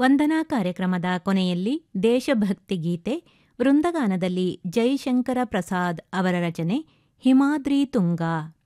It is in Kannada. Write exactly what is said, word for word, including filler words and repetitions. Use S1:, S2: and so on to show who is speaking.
S1: ವಂದನಾ ಕಾರ್ಯಕ್ರಮದ ಕೊನೆಯಲ್ಲಿ ದೇಶಭಕ್ತಿ ಗೀತೆ ವೃಂದಗಾನದಲ್ಲಿ ಜೈಶಂಕರ ಪ್ರಸಾದ್ ಅವರ ರಚನೆ ಹಿಮಾದ್ರಿ ತುಂಗಾ.